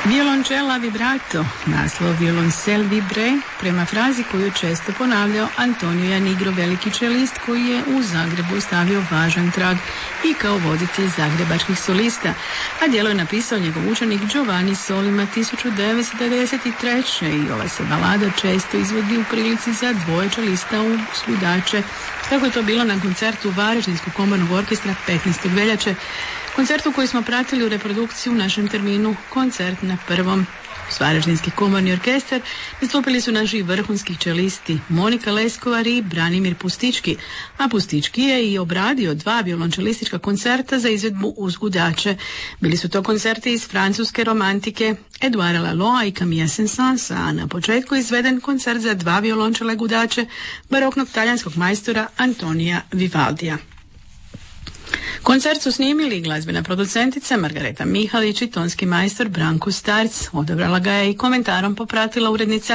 Violončela vibrato, naslov violonsel vibre, prema frazi koju je često ponavljao Antonio Janigro, veliki čelist koji je u Zagrebu ostavio važan trag i kao voditelj zagrebačkih solista, a djelo je napisao njegov učenik Giovanni Sollima 1993. i ova se balada često izvodi u prilici za dvoje čelista u svudače, kako je to bilo na koncertu Varaždinskog komornog orkestra 15. veljače, koncertu koji smo pratili u reprodukciju u našem terminu Koncert na prvom. Uz Varaždinski komorni orkestar nastupili su naši vrhunski čelisti Monika Leskovar i Branimir Pustički, a Pustički je i obradio 2 violončelistička koncerta za izvedbu uz gudače. Bili su to koncerti iz francuske romantike Edouard Laloux i Camille Saint-Saëns, a na početku izveden koncert za 2 violončele gudače baroknog talijanskog majstora Antonija Vivaldija. Koncert su snimili glazbena producentica Margareta Mihalić i tonski majstor Branko Starc. Odabrala ga je i komentarom popratila urednica